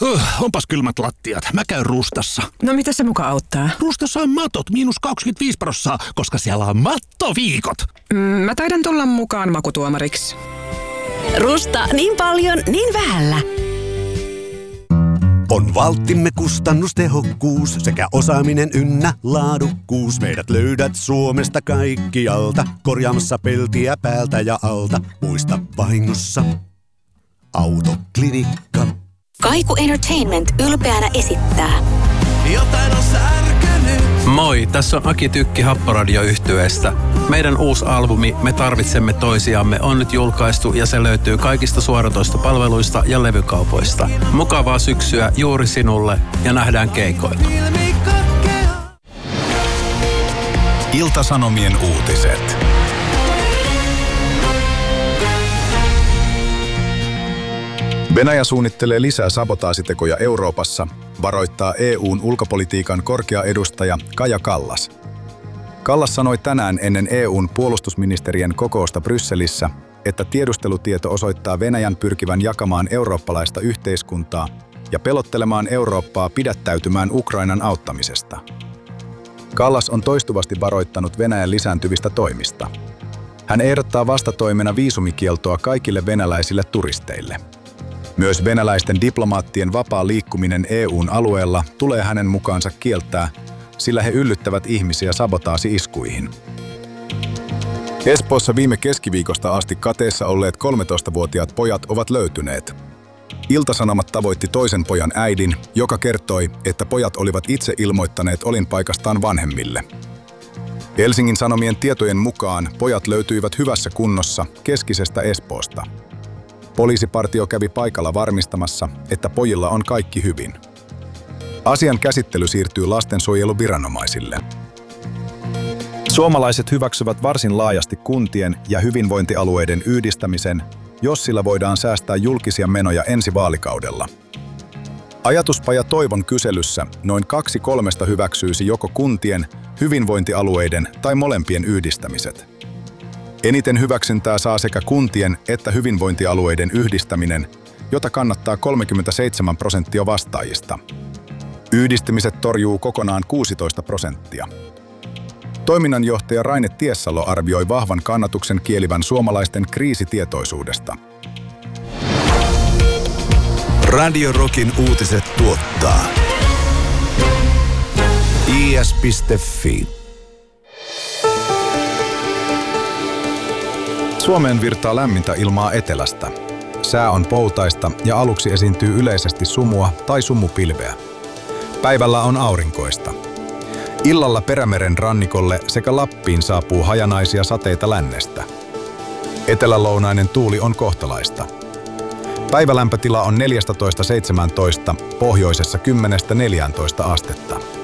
Onpas kylmät lattiat. Mä käyn Rustassa. No mitä se muka auttaa? Rustassa on matot -25%, koska siellä on mattoviikot. Mä taidan tulla mukaan makutuomariksi. Rusta niin paljon, niin vähällä. On valttimme kustannustehokkuus sekä osaaminen ynnä laadukkuus. Meidät löydät Suomesta kaikkialta, korjaamassa peltiä päältä ja alta. Muista vahingossa Autoklinikka. Kaiku Entertainment ylpeänä esittää. Jotain on särkynyt. Moi, tässä on Aki Tykki Happoradio-yhtyeestä. Meidän uusi albumi Me tarvitsemme toisiamme on nyt julkaistu ja se löytyy kaikista suoratoistopalveluista ja levykaupoista. Mukavaa syksyä juuri sinulle ja nähdään keikoilla. Ilta-Sanomien uutiset. Venäjä suunnittelee lisää sabotaasitekoja Euroopassa, varoittaa EU:n ulkopolitiikan korkea edustaja Kaja Kallas. Kallas sanoi tänään ennen EU:n puolustusministerien kokousta Brysselissä, että tiedustelutieto osoittaa Venäjän pyrkivän jakamaan eurooppalaista yhteiskuntaa ja pelottelemaan Eurooppaa pidättäytymään Ukrainan auttamisesta. Kallas on toistuvasti varoittanut Venäjän lisääntyvistä toimista. Hän ehdottaa vastatoimena viisumikieltoa kaikille venäläisille turisteille. Myös venäläisten diplomaattien vapaa liikkuminen EU:n alueella tulee hänen mukaansa kieltää, sillä he yllyttävät ihmisiä sabotaasi-iskuihin. Espoossa viime keskiviikosta asti kateessa olleet 13-vuotiaat pojat ovat löytyneet. Ilta-Sanomat tavoitti toisen pojan äidin, joka kertoi, että pojat olivat itse ilmoittaneet olinpaikastaan vanhemmille. Helsingin Sanomien tietojen mukaan pojat löytyivät hyvässä kunnossa keskisestä Espoosta. Poliisipartio kävi paikalla varmistamassa, että pojilla on kaikki hyvin. Asian käsittely siirtyy lastensuojeluviranomaisille. Suomalaiset hyväksyvät varsin laajasti kuntien ja hyvinvointialueiden yhdistämisen, jos sillä voidaan säästää julkisia menoja ensi vaalikaudella. Ajatuspaja Toivon kyselyssä noin 2/3 hyväksyisi joko kuntien, hyvinvointialueiden tai molempien yhdistämiset. Eniten hyväksyntää saa sekä kuntien että hyvinvointialueiden yhdistäminen, jota kannattaa 37% vastaajista. Yhdistymiset torjuu kokonaan 16%. Toiminnanjohtaja Raine Tiessalo arvioi vahvan kannatuksen kielivän suomalaisten kriisitietoisuudesta. Radio Rockin uutiset tuottaa is.fi. Suomeen virtaa lämmintä ilmaa etelästä. Sää on poutaista ja aluksi esiintyy yleisesti sumua tai sumupilveä. Päivällä on aurinkoista. Illalla Perämeren rannikolle sekä Lappiin saapuu hajanaisia sateita lännestä. Etelälounainen tuuli on kohtalaista. Päivälämpötila on 14–17, pohjoisessa 10–14 astetta.